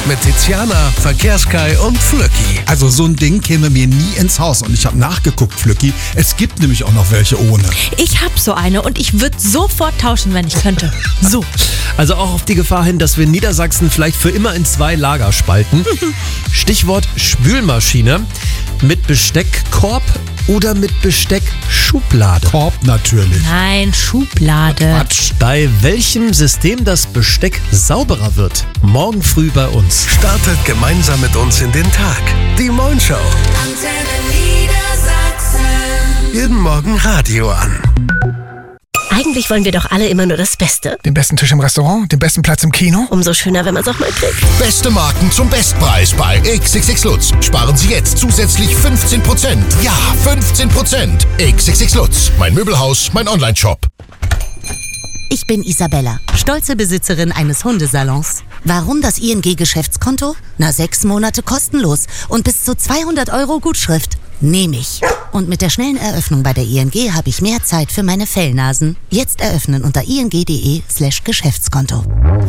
Mit Tiziana, Verkehrskai und Flöcki. Also so ein Ding käme mir nie ins Haus. Und ich habe nachgeguckt, Flöcki. Es gibt nämlich auch noch welche ohne. Ich hab so eine und ich würde sofort tauschen, wenn ich könnte. So. Also auch auf die Gefahr hin, dass wir Niedersachsen vielleicht für immer in 2 Lager spalten. Stichwort Spülmaschine. Mit Besteckkorb oder mit Besteckschublade? Korb natürlich. Nein, Schublade. Quatsch. Bei welchem System das Besteck sauberer wird? Morgen früh bei uns. Startet gemeinsam mit uns in den Tag. Die Moin-Show. Antenne Niedersachsen. Jeden Morgen Radio an. Eigentlich wollen wir doch alle immer nur das Beste. Den besten Tisch im Restaurant, den besten Platz im Kino. Umso schöner, wenn man es auch mal kriegt. Beste Marken zum Bestpreis bei XXX Lutz. Sparen Sie jetzt zusätzlich 15%. Ja, 15%. XXX Lutz. Mein Möbelhaus, mein Onlineshop. Ich bin Isabella, stolze Besitzerin eines Hundesalons. Warum das ING-Geschäftskonto? 6 Monate kostenlos und bis zu 200 € Gutschrift. Nehme ich. Und mit der schnellen Eröffnung bei der ING habe ich mehr Zeit für meine Fellnasen. Jetzt eröffnen unter ing.de/Geschäftskonto.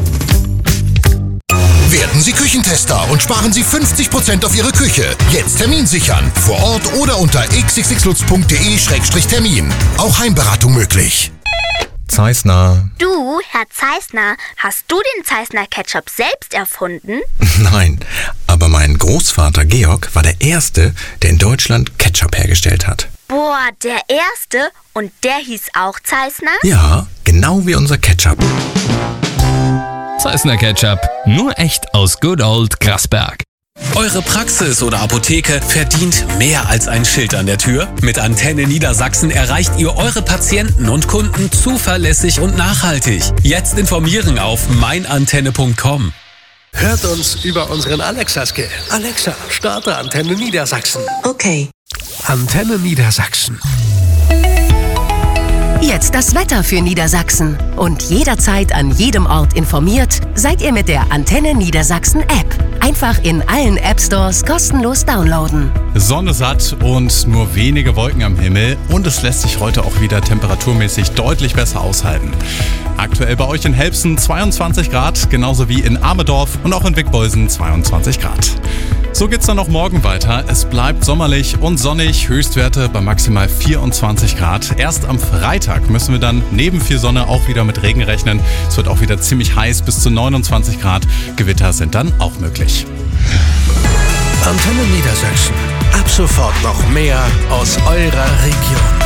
Werden Sie Küchentester und sparen Sie 50% auf Ihre Küche. Jetzt Termin sichern. Vor Ort oder unter xxxlutz.de/Termin. Auch Heimberatung möglich. Zeissner. Du, Herr Zeissner, hast du den Zeissner Ketchup selbst erfunden? Nein, aber mein Großvater Georg war der Erste, der in Deutschland Ketchup hergestellt hat. Boah, der Erste? Und der hieß auch Zeissner? Ja, genau wie unser Ketchup. Zeissner Ketchup, nur echt aus Good Old Grasberg. Eure Praxis oder Apotheke verdient mehr als ein Schild an der Tür. Mit Antenne Niedersachsen erreicht ihr eure Patienten und Kunden zuverlässig und nachhaltig. Jetzt informieren auf meinantenne.com. Hört uns über unseren Alexa-Skill. Alexa, starte Antenne Niedersachsen. Okay. Antenne Niedersachsen. Jetzt das Wetter für Niedersachsen. Und jederzeit an jedem Ort informiert, seid ihr mit der Antenne Niedersachsen App. Einfach in allen App-Stores kostenlos downloaden. Sonne satt und nur wenige Wolken am Himmel. Und es lässt sich heute auch wieder temperaturmäßig deutlich besser aushalten. Aktuell bei euch in Helbsen 22 Grad, genauso wie in Amedorf und auch in Wickbolsen 22 Grad. So geht's dann auch morgen weiter. Es bleibt sommerlich und sonnig, Höchstwerte bei maximal 24 Grad. Erst am Freitag müssen wir dann neben viel Sonne auch wieder mit Regen rechnen. Es wird auch wieder ziemlich heiß, bis zu 29 Grad. Gewitter sind dann auch möglich. Antenne Niedersachsen. Ab sofort noch mehr aus eurer Region.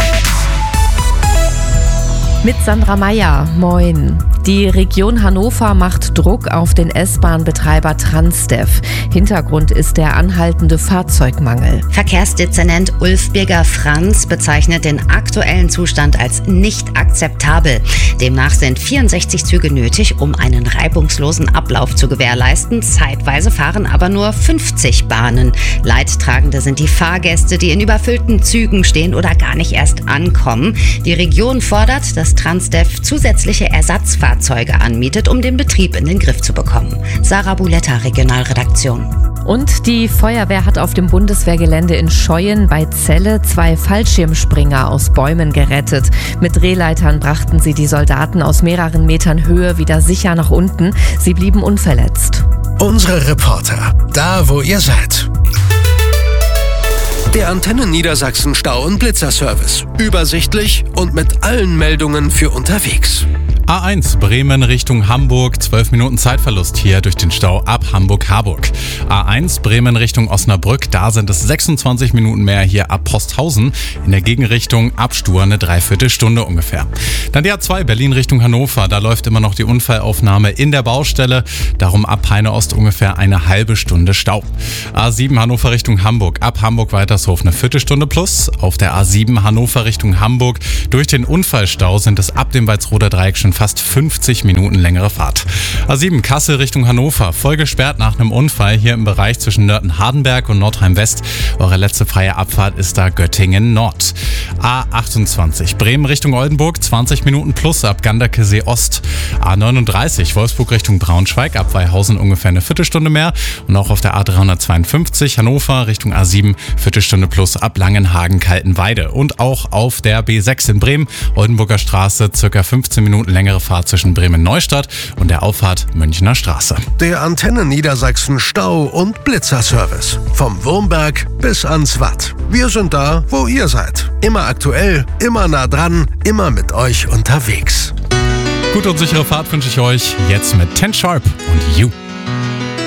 Mit Sandra Meyer, moin. Die Region Hannover macht Druck auf den S-Bahn-Betreiber Transdev. Hintergrund ist der anhaltende Fahrzeugmangel. Verkehrsdezernent Ulf Birger-Franz bezeichnet den aktuellen Zustand als nicht akzeptabel. Demnach sind 64 Züge nötig, um einen reibungslosen Ablauf zu gewährleisten. Zeitweise fahren aber nur 50 Bahnen. Leidtragende sind die Fahrgäste, die in überfüllten Zügen stehen oder gar nicht erst ankommen. Die Region fordert, dass Transdev zusätzliche Ersatzfahrzeuge anmietet, um den Betrieb in den Griff zu bekommen. Sarah Buletta, Regionalredaktion. Und die Feuerwehr hat auf dem Bundeswehrgelände in Scheuen bei Celle 2 Fallschirmspringer aus Bäumen gerettet. Mit Drehleitern brachten sie die Soldaten aus mehreren Metern Höhe wieder sicher nach unten. Sie blieben unverletzt. Unsere Reporter, da wo ihr seid. Der Antenne Niedersachsen Stau- und Blitzerservice. Übersichtlich und mit allen Meldungen für unterwegs. A1 Bremen Richtung Hamburg, 12 Minuten Zeitverlust hier durch den Stau ab Hamburg-Harburg. A1 Bremen Richtung Osnabrück, da sind es 26 Minuten mehr hier ab Posthausen. In der Gegenrichtung ab Stur eine Dreiviertelstunde ungefähr. Dann die A2 Berlin Richtung Hannover, da läuft immer noch die Unfallaufnahme in der Baustelle. Darum ab Peine Ost ungefähr eine halbe Stunde Stau. A7 Hannover Richtung Hamburg, ab Hamburg-Weitershof eine Viertelstunde plus. Auf der A7 Hannover Richtung Hamburg durch den Unfallstau sind es ab dem Walsroder Dreieck schon fast 50 Minuten längere Fahrt. A7 Kassel Richtung Hannover, voll gesperrt nach einem Unfall hier im Bereich zwischen Nörten-Hardenberg und Nordheim-West. Eure letzte freie Abfahrt ist da Göttingen Nord. A28 Bremen Richtung Oldenburg, 20 Minuten plus ab Ganderkesee Ost. A39 Wolfsburg Richtung Braunschweig, ab Weihausen ungefähr eine Viertelstunde mehr. Und auch auf der A352 Hannover Richtung A7, Viertelstunde plus ab Langenhagen-Kaltenweide. Und auch auf der B6 in Bremen, Oldenburger Straße, circa 15 Minuten länger längere Fahrt zwischen Bremen-Neustadt und der Auffahrt Münchner Straße. Der Antenne Niedersachsen Stau- und Blitzerservice. Vom Wurmberg bis ans Watt. Wir sind da, wo ihr seid. Immer aktuell, immer nah dran, immer mit euch unterwegs. Gute und sichere Fahrt wünsche ich euch jetzt mit 10 Sharp und You.